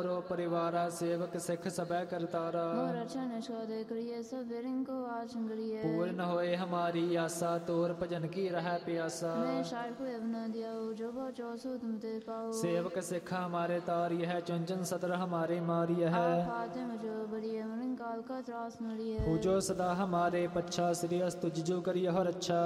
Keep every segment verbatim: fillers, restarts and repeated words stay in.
मोरो परिवारा सेवक सिख सबै करतारा मोर रक्षा निष्कादे करिए सब विरिंग को आचन करिए पूर्ण होए हमारी आशा तोर भजन की रह प्यासा मैं शार को न दिया जो भो चौसो तुम ते पाओ सेवक सिख हमारे तारी है चुंचन सतर हमारे मारी है फाते मुझे बड़िए मरण काल का त्रास मरिए पूजो सदा हमारे पच्छा श्री अस्तु जिजो करिए हर अच्छा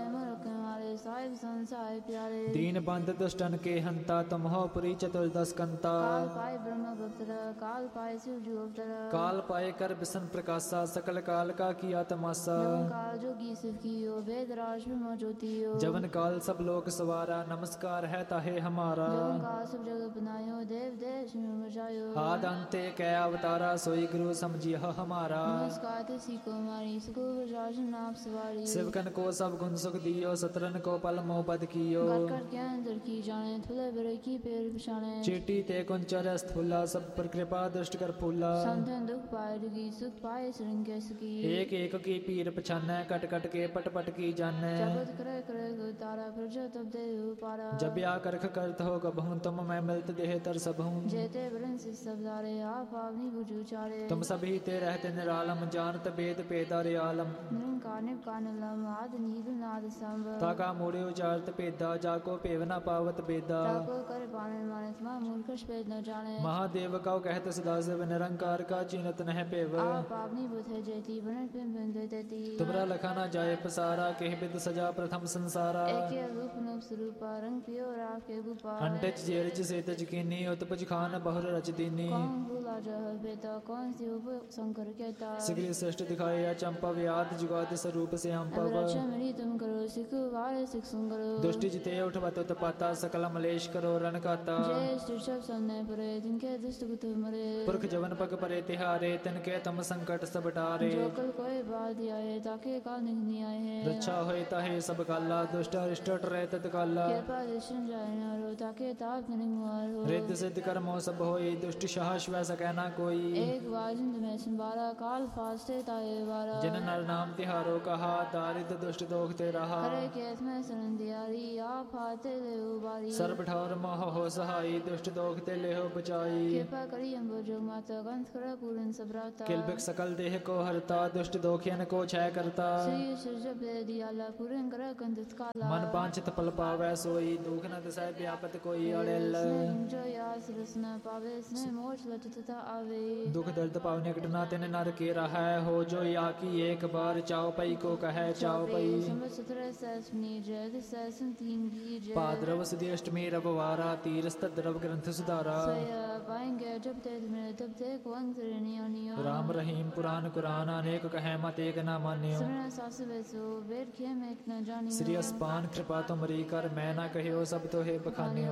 साहिब संसाय प्यारे दीन बंद दुष्टन के हंता तुम हो पुरी चतुर्दश कंता काल पाए ब्रह्म भक्तरा काल पाए शिव जो अवतरा काल पाए कर बिसन प्रकाशा सकल काल का किया तमाशा काल जोगी शिव कियो वेद राज ब्रह्म ज्योतियो जवन काल सब लोक सवारा नमस्कार है ताहे हमारा जवन काल सब जगत बनायो देव देश में बचायो आद अंते कै अवतारा सोई गुरु समझियो हमारा नमस्कार तेसी को मारी सको राजन नाम सवारी शिवकन को सब गुण सुख दियो सतरन को पल मोह पद कियो कर के अंदर की जाने थुले बरे की पैर पछाने चीटी ते कुंचर स्थूला सब पर कृपा दृष्ट कर फूला संतन दुख पाए दुखी सुख पाए सरंग के सकी एक एक की पीर पछाने कट कट के पट पट की जाने जगत करे करे तारा प्रजा तब दे पारा जब या करख करत हो कबहूं तुम मैं मिलत देह तर सबहूं जेते बरन से सब दारे आप पावनी बुझू चारे तुम सभी ते रहते निरालम जानत वेद पेदारे आलम निरंकार निरंकार लम आद नील नाद संभ ताका मोड़े उचारत पेदा जाको पेव न पावत बेदा ताको कर पाने मानस मा मूर्खश पेद न जाने महादेव का कहत सदा शिव निरंकार का चीनत नह पेव आप पावनी बुधे जेती बनन पिन पिन देती तुमरा लखा न जाए पसारा केह बिद सजा प्रथम संसारा एक रूप नुप स्वरूप रंग पियो राख के गुपा अंटच जेरज सेतज कीनी उत्पज खान बहुर रच दीनी कौन भूला जह बेता कौन सी उप शंकर कहता सिगरी श्रेष्ठ दिखाया चंपा व्याध जुगाद स्वरूप से हम अब रक्षा मेरी तुम करो सिख वारे सिख सुंगरो दुष्टि जिते उठवत उत्पाता सकल मलेश करो रण काता जय शीर्षक सन्ने परे तिनके दुष्ट कुत मरे पुरख जवन पग परे तिहारे तिनके तम संकट सब टारे जो कल कोई बात आए ताके काल निघनी आए हैं रक्षा होए ताहे सब काला दुष्ट अरिष्ट टरे तत्काला कृपा दर्शन जाए नारो ताके ताप निमुआर हो रिद्ध सिद्ध कर्मो सब होए दुष्ट साह श्वै सकै न कोई एक बाजिंद में संबारा काल फास्ते ताए वारा जिन नर नाम तिहारो कहा दारिद्र दुष्ट दोख ते रहा करे केस में शरण दियारी आप हाथे ले उबारी सर्व ठौर मोह हो सहाई दुष्ट दोख ते ले हो बचाई कृपा करी अम्बो जो माता गंध कर पूरन सबराता किलबिक सकल देह को हरता दुष्ट दोखियन को क्षय करता श्री सुरजब दे दियाला पूरन कर कंदित काला मन पांचित फल पावै सोई दुख न दसै व्यापत कोई अड़ेल जो यास रसना पावे स्नेह मोक्ष लटता आवे दुख दर्द पावने घटना तिन नर के रहा हो जो या की एक बार चाओ पई को कहे चाओ पई समझ सत्रह सैसनी जय सैसन तीन की जय पाद्रव सुदी अष्टमी रविवारा तीरस्त द्रव ग्रंथ सुधारा पाएंगे जब ते मेरे तब ते कौन श्रेणी राम रहीम पुराण कुरान अनेक कहे मत एक न मान्यो सुन सास वैसो वेद खे में एक न जानियो श्री अस्पान कृपा तुमरी कर मैं ना कहियो सब तो हे बखानियो।